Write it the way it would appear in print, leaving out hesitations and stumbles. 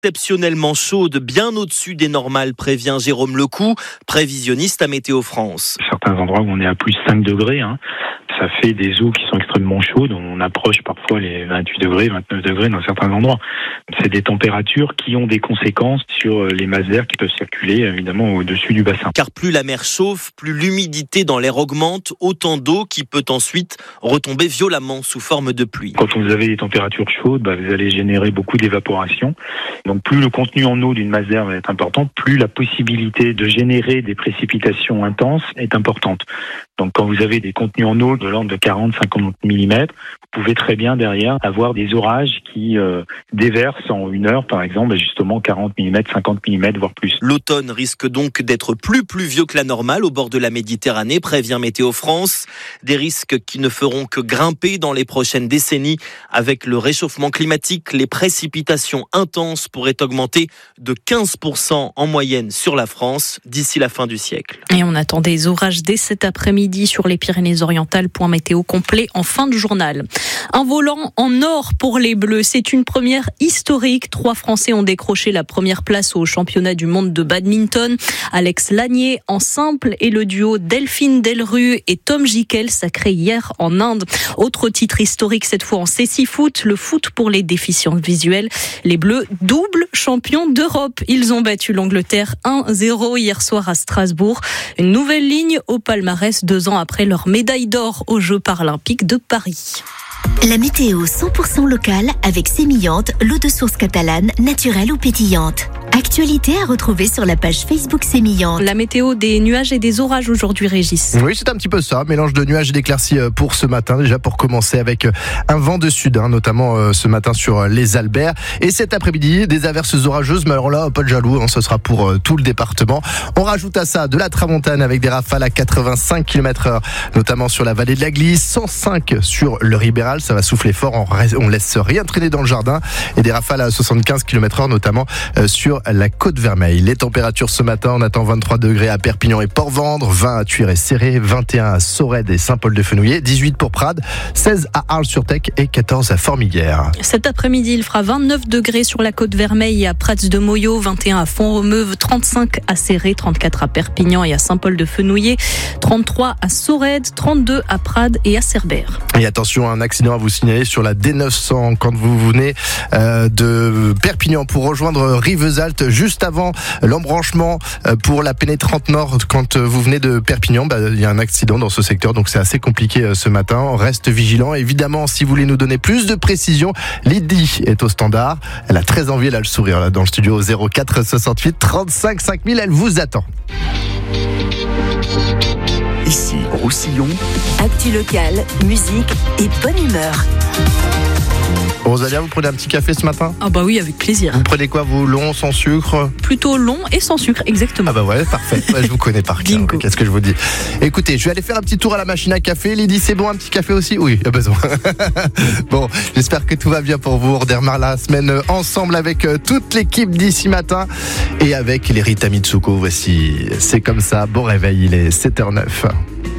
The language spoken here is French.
exceptionnellement chaude, bien au-dessus des normales, prévient Jérôme Lecou, prévisionniste à Météo France. Certains endroits où on est à plus 5 degrés, ça fait des eaux qui sont extrêmement chaudes. On approche parfois les 28 degrés, 29 degrés dans certains endroits. C'est des températures qui ont des conséquences sur les masses d'air qui peuvent circuler évidemment au-dessus du bassin. Car plus la mer chauffe, plus l'humidité dans l'air augmente, autant d'eau qui peut ensuite retomber violemment sous forme de pluie. Quand vous avez des températures chaudes, vous allez générer beaucoup d'évaporation. Donc plus le contenu en eau d'une masse d'air va être important, plus la possibilité de générer des précipitations intenses est importante. Donc quand vous avez des contenus en eau de l'ordre de 40-50 mm, vous pouvez très bien derrière avoir des orages qui déversent en une heure par exemple, justement 40 mm, 50 mm voire plus. L'automne risque donc d'être plus pluvieux que la normale au bord de la Méditerranée, prévient Météo France. Des risques qui ne feront que grimper dans les prochaines décennies. Avec le réchauffement climatique, les précipitations intenses pourraient augmenter de 15% en moyenne sur la France d'ici la fin du siècle. Et on attend des orages dès cet après-midi sur les Pyrénées-Orientales. Point météo complet en fin de journal. Un volant en or pour les Bleus, c'est une première historique. 3 Français ont décroché la première place au championnat du monde de badminton. Alex Lanier en simple et le duo Delphine Delrue et Tom Jikel sacré hier en Inde. Autre titre historique cette fois en cécifoot, le foot pour les déficients visuels. Les Bleus, double champions d'Europe. Ils ont battu l'Angleterre 1-0 hier soir à Strasbourg. Une nouvelle ligne au palmarès 2 ans après leur médaille d'or aux Jeux paralympiques de Paris. La météo 100% locale avec Sémillante, l'eau de source catalane, naturelle ou pétillante. Actualité à retrouver sur la page Facebook Sémillante. La météo des nuages et des orages aujourd'hui, Régis. Oui, c'est un petit peu ça. Mélange de nuages et d'éclaircies pour ce matin. Déjà pour commencer avec un vent de sud, notamment ce matin sur les Alberts. Et cet après-midi, des averses orageuses. Mais alors là, pas de jaloux, ce sera pour tout le département. On rajoute à ça de la tramontane avec des rafales à 85 km/h, notamment sur la vallée de la Glisse, 105 sur le Ribéral. Ça va souffler fort, on laisse rien traîner dans le jardin. Et des rafales à 75 km/h, notamment sur la Côte-Vermeille. Les températures ce matin, on attend 23 degrés à Perpignan et Port-Vendre, 20 à Tuire et Céré, 21 à Sorède et Saint-Paul-de-Fenouillet, 18 pour Prades, 16 à Arles-sur-Tech et 14 à Formiguères. Cet après-midi, il fera 29 degrés sur la Côte-Vermeille et à Prats-de-Moyau, 21 à Font-Romeu, 35 à Céré, 34 à Perpignan et à Saint-Paul-de-Fenouillet, 33 à Sorède, 32 à Prades et à Cerbère. Et attention, un accident à vous signaler sur la D900 quand vous venez de Perpignan pour rejoindre Rivesaltes, juste avant l'embranchement pour la pénétrante nord. Quand vous venez de Perpignan, il y a un accident dans ce secteur, donc c'est assez compliqué ce matin. On reste vigilant. Évidemment, si vous voulez nous donner plus de précisions, Lydie est au standard. Elle a très envie, elle a le sourire là, dans le studio 04 68 35 5000. Elle vous attend. Ici, Roussillon. Actu locale, musique et bonne humeur. Rosalia, vous prenez un petit café ce matin ? Ah bah oui, avec plaisir. Vous prenez quoi, vous, long, sans sucre ? Plutôt long et sans sucre, exactement. Ah bah ouais, parfait. Ouais, je vous connais par cœur. Qu'est-ce que je vous dis ? Écoutez, je vais aller faire un petit tour à la machine à café. Lydie, c'est bon, un petit café aussi ? Oui, il y a besoin. Bon, j'espère que tout va bien pour vous. On redémarre la semaine ensemble avec toute l'équipe d'ici matin et avec les Rita Mitsuko. Voici, c'est comme ça. Bon réveil, il est 7h09.